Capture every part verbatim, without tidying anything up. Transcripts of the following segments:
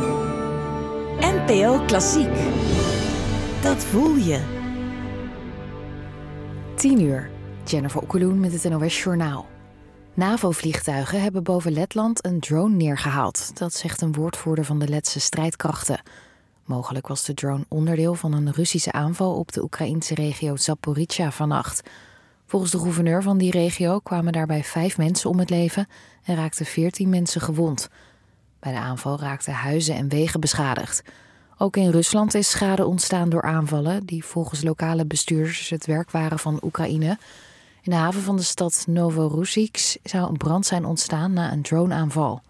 N P O Klassiek. Dat voel je. tien uur. Jennifer Okkeloen met het N O S Journaal. NAVO-vliegtuigen hebben boven Letland een drone neergehaald. Dat zegt een woordvoerder van de Letse strijdkrachten. Mogelijk was de drone onderdeel van een Russische aanval op de Oekraïnse regio Zaporizhzhia vannacht. Volgens de gouverneur van die regio kwamen daarbij vijf mensen om het leven en raakten veertien mensen gewond. Bij de aanval raakten huizen en wegen beschadigd. Ook in Rusland is schade ontstaan door aanvallen die volgens lokale bestuurders het werk waren van Oekraïne. In de haven van de stad Novorossiysk zou een brand zijn ontstaan na een droneaanval.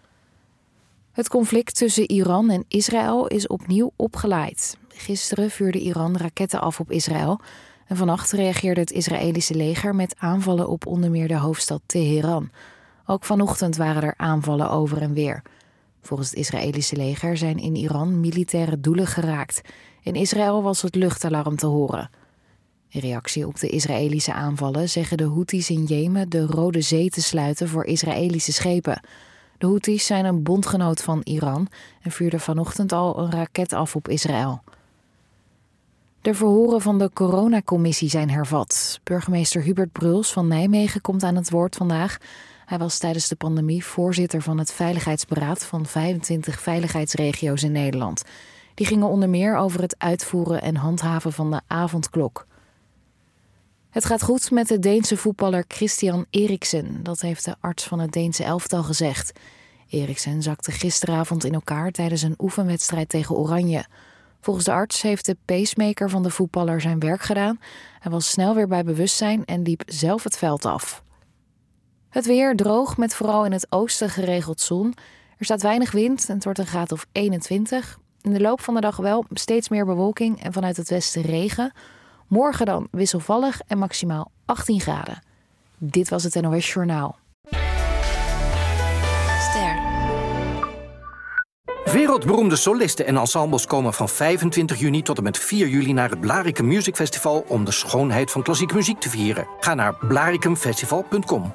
Het conflict tussen Iran en Israël is opnieuw opgeleid. Gisteren vuurde Iran raketten af op Israël en vannacht reageerde het Israëlische leger met aanvallen op onder meer de hoofdstad Teheran. Ook vanochtend waren er aanvallen over en weer. Volgens het Israëlische leger zijn in Iran militaire doelen geraakt. In Israël was het luchtalarm te horen. In reactie op de Israëlische aanvallen zeggen de Houthis in Jemen de Rode Zee te sluiten voor Israëlische schepen. De Houthis zijn een bondgenoot van Iran en vuurden vanochtend al een raket af op Israël. De verhoren van de coronacommissie zijn hervat. Burgemeester Hubert Bruls van Nijmegen komt aan het woord vandaag. Hij was tijdens de pandemie voorzitter van het Veiligheidsberaad van vijfentwintig veiligheidsregio's in Nederland. Die gingen onder meer over het uitvoeren en handhaven van de avondklok. Het gaat goed met de Deense voetballer Christian Eriksen. Dat heeft de arts van het Deense elftal gezegd. Eriksen zakte gisteravond in elkaar tijdens een oefenwedstrijd tegen Oranje. Volgens de arts heeft de pacemaker van de voetballer zijn werk gedaan. Hij was snel weer bij bewustzijn en liep zelf het veld af. Het weer droog met vooral in het oosten geregeld zon. Er staat weinig wind en het wordt een graad of eenentwintig. In de loop van de dag wel steeds meer bewolking en vanuit het westen regen. Morgen dan wisselvallig en maximaal achttien graden. Dit was het N O S Journaal. Ster. Wereldberoemde solisten en ensembles komen van vijfentwintig juni tot en met vier juli naar het Blaricum Music Festival om de schoonheid van klassieke muziek te vieren. Ga naar blaricumfestival punt com.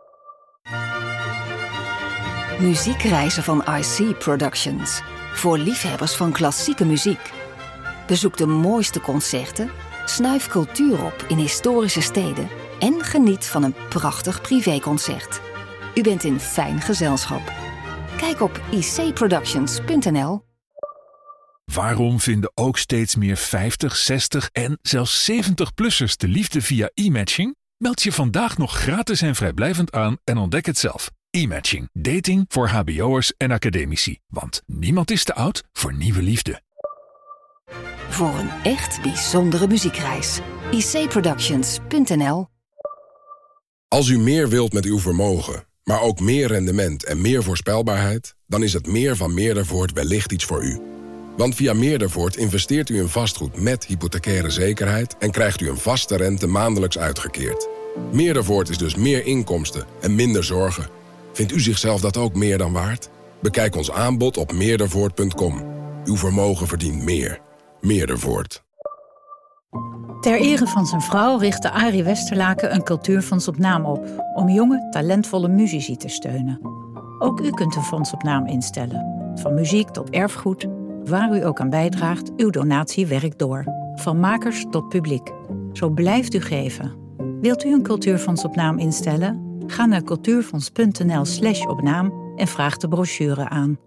Muziekreizen van I C Productions. Voor liefhebbers van klassieke muziek. Bezoek de mooiste concerten, snuif cultuur op in historische steden en geniet van een prachtig privéconcert. U bent in fijn gezelschap. Kijk op i c productions punt n l. Waarom vinden ook steeds meer vijftig, zestig en zelfs zeventig-plussers de liefde via e-matching? Meld je vandaag nog gratis en vrijblijvend aan en ontdek het zelf. E-matching. Dating voor hbo'ers en academici. Want niemand is te oud voor nieuwe liefde. Voor een echt bijzondere muziekreis. i c productions punt n l. Als u meer wilt met uw vermogen, maar ook meer rendement en meer voorspelbaarheid, dan is het meer van Meerdervoort wellicht iets voor u. Want via Meerdervoort investeert u in vastgoed met hypothecaire zekerheid en krijgt u een vaste rente maandelijks uitgekeerd. Meerdervoort is dus meer inkomsten en minder zorgen. Vindt u zichzelf dat ook meer dan waard? Bekijk ons aanbod op meerdervoort punt com. Uw vermogen verdient meer. Meerdervoort. Ter ere van zijn vrouw richtte Arie Westerlaken een cultuurfonds op naam op om jonge, talentvolle muzici te steunen. Ook u kunt een fonds op naam instellen. Van muziek tot erfgoed, waar u ook aan bijdraagt, uw donatie werkt door. Van makers tot publiek. Zo blijft u geven. Wilt u een cultuurfonds op naam instellen? Ga naar cultuurfonds punt n l slash op naam en vraag de brochure aan.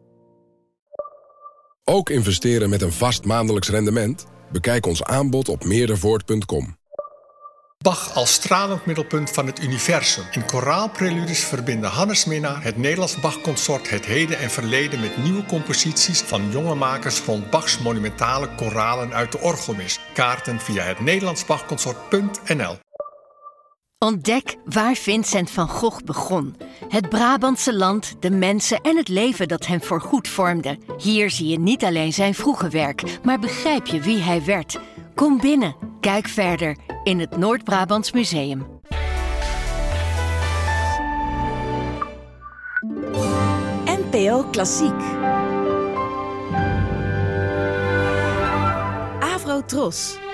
Ook investeren met een vast maandelijks rendement? Bekijk ons aanbod op meerdervoort punt com. Bach als stralend middelpunt van het universum. In koraalpreludes verbinden Hannes Minnaar, het Nederlands Bach-consort, het heden en verleden met nieuwe composities van jonge makers rond Bachs monumentale koralen uit de orgelmis. Kaarten via het Nederlands Bach-consort punt n l. Ontdek waar Vincent van Gogh begon. Het Brabantse land, de mensen en het leven dat hem voorgoed vormde. Hier zie je niet alleen zijn vroege werk, maar begrijp je wie hij werd. Kom binnen, kijk verder in het Noord-Brabants Museum. N P O Klassiek. Avro Tros.